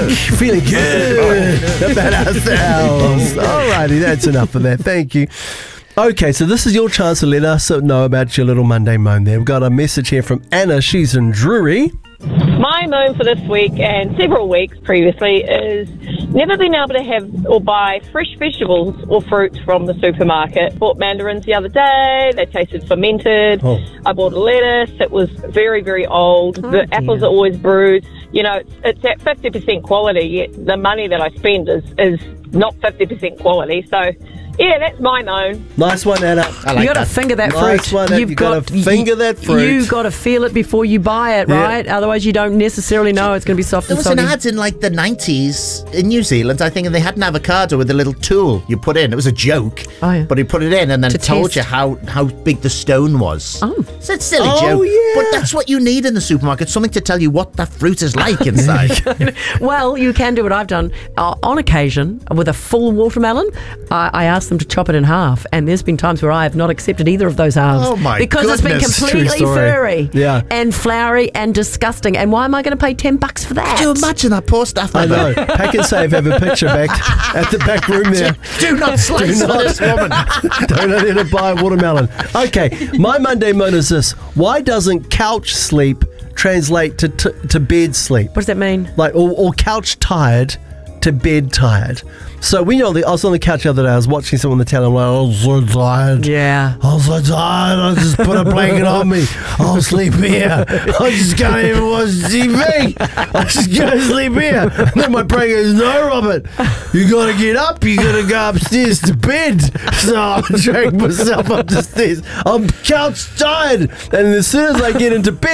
feeling good about ourselves. Alrighty, that's enough of that. Thank you. Okay, so this is your chance to let us know about your little Monday moan there. We've got a message here from Anna. She's in Drury. My moan for this week and several weeks previously is never been able to have or buy fresh vegetables or fruits from the supermarket. Bought mandarins the other day. They tasted fermented. Oh. I bought a lettuce. It was very, very old. The apples are always bruised. You know, it's at 50% quality, yet the money that I spend is not 50% quality. So, yeah, that's my moan. Nice one, Anna. I like You got to that. finger that Nice fruit. one. You've got to finger that fruit. You got to feel it before you buy it, Yeah. right? Otherwise, you don't necessarily know it's going to be soft There and was an soggy. ad in like the 90s in New Zealand, I think, and they had an avocado with a little tool you put in. It was a joke, Oh, yeah. but he put it in and then To told test. you how big the stone was. Oh. It's a silly Oh, joke, yeah. but that's what you need in the supermarket, something to tell you what that fruit is like inside. Well, you can do what I've done. On occasion, with a full watermelon, I ask them to chop it in half. And there's been times where I have not accepted either of those halves. Oh, my because it's been goodness. completely True story. furry Yeah. and flowery and disgusting. And why am I going to pay $10 for that? Could you imagine that poor staff I member? know. Pack and Save have a picture back at the back room there. Do not slice Do for not. this woman. Don't let her buy a watermelon. Okay, my Monday moan is this. Why doesn't couch sleep translate to bed sleep? What does that mean? Like, or couch tired to bed tired. So when I was on the couch the other day, I was watching someone on the telly, I'm like, I was so tired. Yeah. I was so tired, I just put a blanket on me. I'll sleep here. I just can't even watch TV. I just go sleep here. And then my brain goes, no, Robert, you got to get up. You got to go upstairs to bed. So I drag myself up the stairs. I'm couch tired. And as soon as I get into bed,